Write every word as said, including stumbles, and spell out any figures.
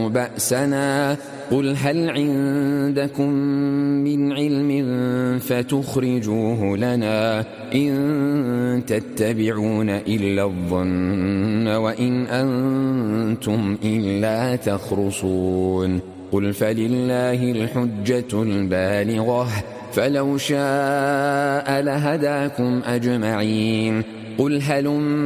يذوقوا بأسنا قل هل عندكم من علم فتخرجوه لنا إن تتبعون إلا الظن وإن أنتم إلا تخرصون قل فلله الحجة البالغة فلو شاء لهداكم أجمعين قل هلم